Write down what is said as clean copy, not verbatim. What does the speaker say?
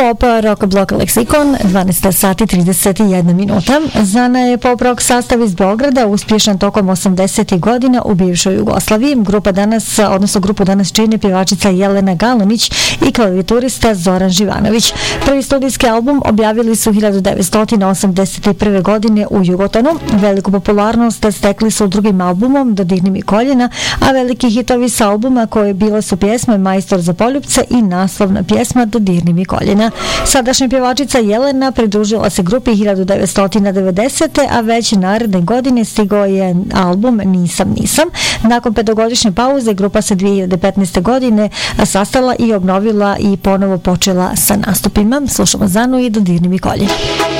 Pop rock blok Leksikon, 12 sati 31 minuta. Zana je pop rock sastav iz Beograda, uspješan tokom 80. godina u bivšoj Jugoslaviji. Grupu danas čini pjevačica Jelena Galunić i klavijaturista Zoran Živanović. Prvi studijski album objavili su 1981. godine u Jugotonu. Veliku popularnost stekli su drugim albumom Dodirni mi koljena, a veliki hitovi sa albuma koje bile su pjesme Majstor za poljupce i naslovna pjesma Dodirni mi koljena. Sadašnja pjevačica Jelena pridružila se grupi 1990. a već naredne godine stigao je album Nisam. Nakon 5-godišnje pauze grupa se 2015. godine sastala i obnovila i ponovo počela sa nastupima. Slušamo Zanu i Dodirni mi koljena.